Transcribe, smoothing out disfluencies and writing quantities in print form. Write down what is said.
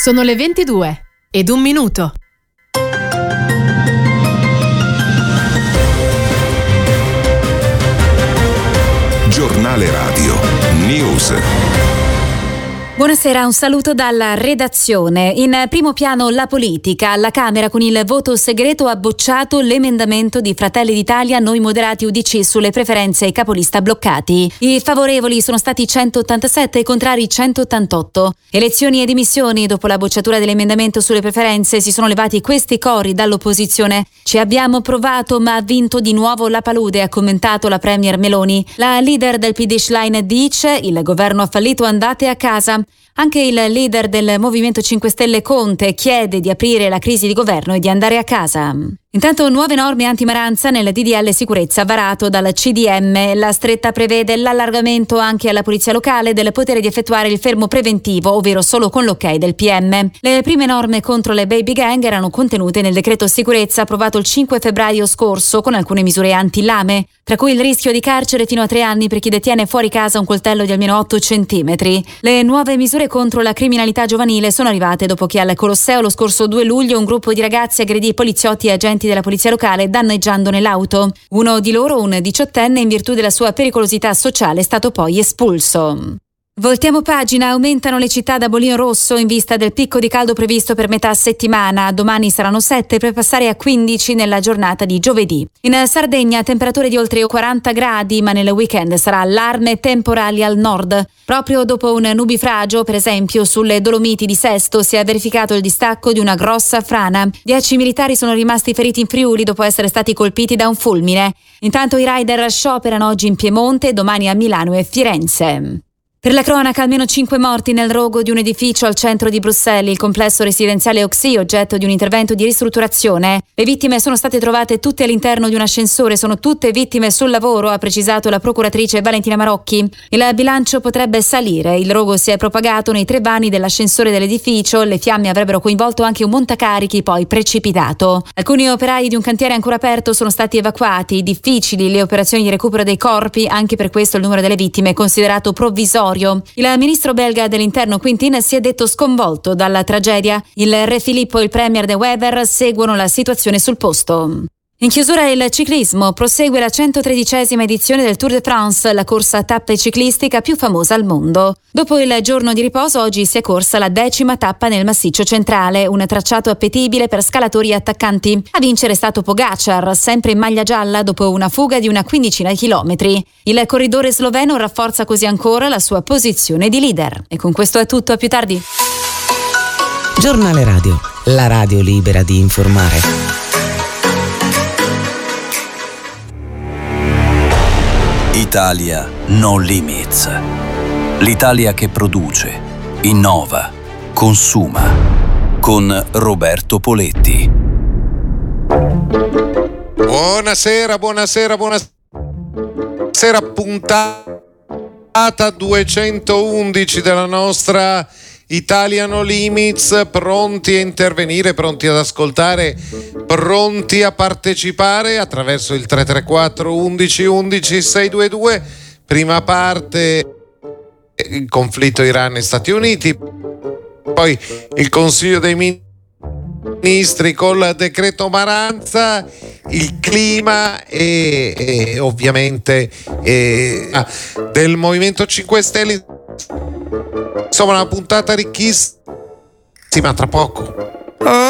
Sono le 22:01. Giornale Radio News. Buonasera, un saluto dalla redazione. In primo piano la politica. Alla Camera con il voto segreto ha bocciato l'emendamento di Fratelli d'Italia, Noi Moderati UDC sulle preferenze ai capolista bloccati. I favorevoli sono stati 187 e i contrari 188. Elezioni e dimissioni. Dopo la bocciatura dell'emendamento sulle preferenze si sono levati questi cori dall'opposizione. Ci abbiamo provato ma ha vinto di nuovo la palude, ha commentato la premier Meloni. La leader del PD Schlein dice: il governo ha fallito, andate a casa. Anche il leader del Movimento 5 Stelle Conte chiede di aprire la crisi di governo e di andare a casa. Intanto nuove norme antimaranza nel DDL sicurezza varato dal CDM. La stretta prevede l'allargamento anche alla polizia locale del potere di effettuare il fermo preventivo, ovvero solo con l'ok del PM. Le prime norme contro le baby gang erano contenute nel decreto sicurezza approvato il 5 febbraio scorso con alcune misure anti-lame, tra cui il rischio di carcere fino a 3 anni per chi detiene fuori casa un coltello di almeno 8 centimetri. Le nuove misure contro la criminalità giovanile sono arrivate dopo che al Colosseo lo scorso 2 luglio un gruppo di ragazzi aggredì poliziotti e agenti della polizia locale danneggiandone l'auto. Uno di loro, un 18enne, in virtù della sua pericolosità sociale è stato poi espulso. Voltiamo pagina, aumentano le città da bollino rosso in vista del picco di caldo previsto per metà settimana. Domani saranno 7 per passare a 15 nella giornata di giovedì. In Sardegna temperature di oltre 40 gradi, ma nel weekend sarà allarme temporali al nord. Proprio dopo un nubifragio, per esempio, sulle Dolomiti di Sesto si è verificato il distacco di una grossa frana. 10 militari sono rimasti feriti in Friuli dopo essere stati colpiti da un fulmine. Intanto i rider scioperano oggi in Piemonte e domani a Milano e Firenze. Per la cronaca, almeno 5 morti nel rogo di un edificio al centro di Bruxelles, il complesso residenziale Oxy, oggetto di un intervento di ristrutturazione. Le vittime sono state trovate tutte all'interno di un ascensore, sono tutte vittime sul lavoro, ha precisato la procuratrice Valentina Marocchi. Il bilancio potrebbe salire, il rogo si è propagato nei 3 vani dell'ascensore dell'edificio, le fiamme avrebbero coinvolto anche un montacarichi poi precipitato. Alcuni operai di un cantiere ancora aperto sono stati evacuati, difficili le operazioni di recupero dei corpi, anche per questo il numero delle vittime è considerato provvisorio. Il ministro belga dell'interno Quintin si è detto sconvolto dalla tragedia. Il re Filippo e il premier De Wever seguono la situazione sul posto. In chiusura il ciclismo, prosegue la 113esima edizione del Tour de France, la corsa a tappe ciclistica più famosa al mondo. Dopo il giorno di riposo, oggi si è corsa la 10ª tappa nel Massiccio Centrale, un tracciato appetibile per scalatori e attaccanti. A vincere è stato Pogacar, sempre in maglia gialla dopo una fuga di una quindicina di chilometri. Il corridore sloveno rafforza così ancora la sua posizione di leader. E con questo è tutto, a più tardi. Giornale Radio, la radio libera di informare. Italia No Limits. L'Italia che produce, innova, consuma. Con Roberto Poletti. Buonasera, puntata 211 della nostra Italia No Limits, pronti a intervenire, pronti ad ascoltare, pronti a partecipare attraverso il 334 11 11 622. Prima parte il conflitto Iran e Stati Uniti, poi il Consiglio dei Ministri col decreto Maranza, il clima e ovviamente del Movimento 5 Stelle. Insomma, una puntata ricchissima, tra poco.